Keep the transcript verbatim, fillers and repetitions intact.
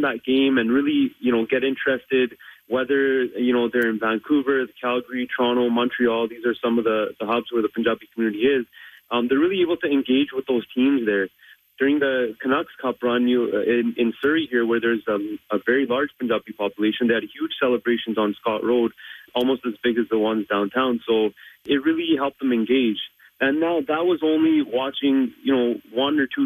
attend that game and really, you know, get interested, whether, you know, they're in Vancouver, Calgary, Toronto, Montreal. These are some of the, the hubs where the Punjabi community is. Um, they're really able to engage with those teams there. During the Canucks Cup run you, uh, in, in Surrey here, where there's um, a very large Punjabi population, they had huge celebrations on Scott Road, almost as big as the ones downtown. So it really helped them engage. And now that was only watching, you know, one or two